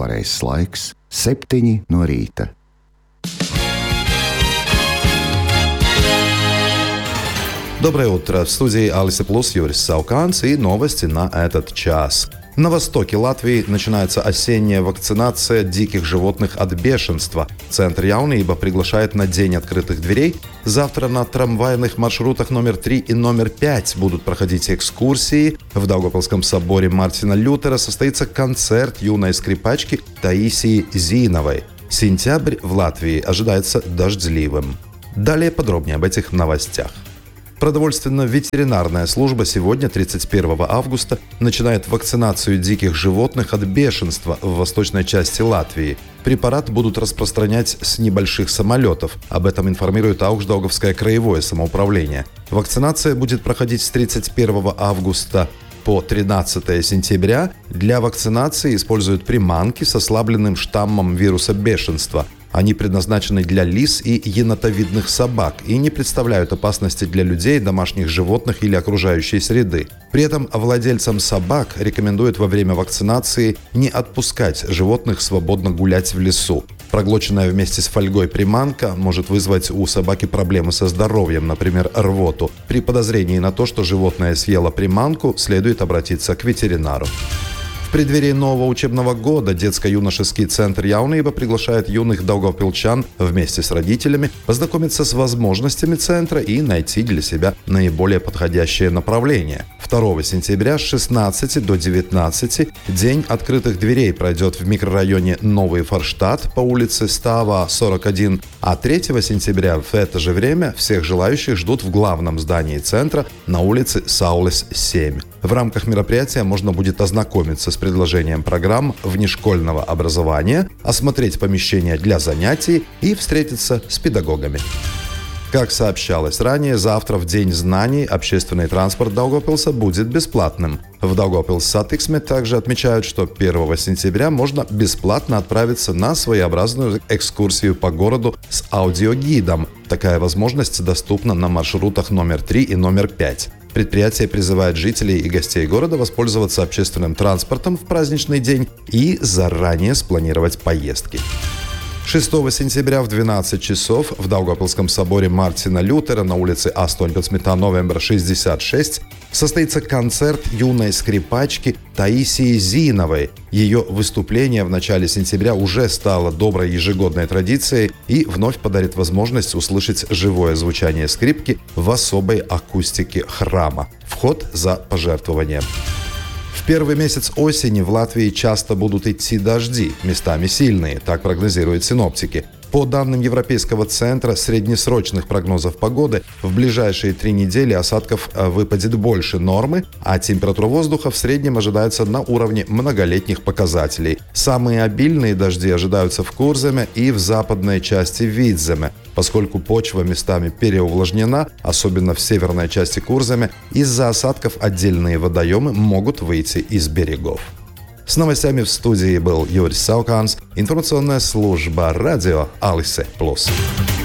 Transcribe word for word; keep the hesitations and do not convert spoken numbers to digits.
pareizais laiks - septiņi no rīta. Доброе утро. В студии Алиса Плюс Юрис Сауканс и новости на этот час. На востоке Латвии начинается осенняя вакцинация диких животных от бешенства. Центр Jaunība приглашает на День открытых дверей. Завтра на трамвайных маршрутах номер три и номер пять будут проходить экскурсии. В Даугавпилском соборе Мартина Лютера состоится концерт юной скрипачки Таисии Зиновой. Сентябрь в Латвии ожидается дождливым. Далее подробнее об этих новостях. Продовольственно-ветеринарная служба сегодня, тридцать первого августа, начинает вакцинацию диких животных от бешенства в восточной части Латвии. Препарат будут распространять с небольших самолетов. Об этом информирует Аugstdaugovское краевое самоуправление. Вакцинация будет проходить с тридцать первого августа по тринадцатого сентября. Для вакцинации используют приманки с ослабленным штаммом вируса бешенства. Они предназначены для лис и енотовидных собак и не представляют опасности для людей, домашних животных или окружающей среды. При этом владельцам собак рекомендуют во время вакцинации не отпускать животных свободно гулять в лесу. Проглоченная вместе с фольгой приманка может вызвать у собаки проблемы со здоровьем, например, рвоту. При подозрении на то, что животное съело приманку, следует обратиться к ветеринару. В преддверии нового учебного года детско-юношеский центр Jaunība приглашает юных даугавпилчан вместе с родителями познакомиться с возможностями центра и найти для себя наиболее подходящее направление. второго сентября с шестнадцати до девятнадцати День открытых дверей пройдет в микрорайоне Новый Форштадт по улице Става, сорок один, а третьего сентября в это же время всех желающих ждут в главном здании центра на улице Саулес, семь. В рамках мероприятия можно будет ознакомиться с предложением программ внешкольного образования, осмотреть помещения для занятий и встретиться с педагогами. Как сообщалось ранее, завтра в День знаний общественный транспорт Даугавпилса будет бесплатным. В Daugavpils-Satiksme также отмечают, что первого сентября можно бесплатно отправиться на своеобразную экскурсию по городу с аудиогидом. Такая возможность доступна на маршрутах номер три и номер пять. Предприятие призывает жителей и гостей города воспользоваться общественным транспортом в праздничный день и заранее спланировать поездки. шестого сентября в двенадцать часов в Даугавпилском соборе Мартина Лютера на улице Astoņpadsmitā novembra шестьдесят шесть состоится концерт юной скрипачки Таисии Зиновой. Ее выступление в начале сентября уже стало доброй ежегодной традицией и вновь подарит возможность услышать живое звучание скрипки в особой акустике храма. Вход за пожертвованием. В первый месяц осени в Латвии часто будут идти дожди, местами сильные, так прогнозируют синоптики. По данным Европейского центра среднесрочных прогнозов погоды, в ближайшие три недели осадков выпадет больше нормы, а температура воздуха в среднем ожидается на уровне многолетних показателей. Самые обильные дожди ожидаются в Курземе и в западной части Видземе, поскольку почва местами переувлажнена, особенно в северной части Курземе, из-за осадков отдельные водоемы могут выйти из берегов. С новостями в студии был Юрис Сауканс, информационная служба радио Алисе Плюс.